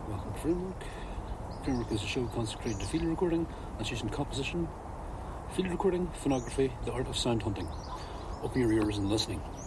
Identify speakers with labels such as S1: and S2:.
S1: Welcome to Framework. Framework is a show consecrated to field recording, and composition, field recording, phonography, the art of sound hunting. Open your ears and listening.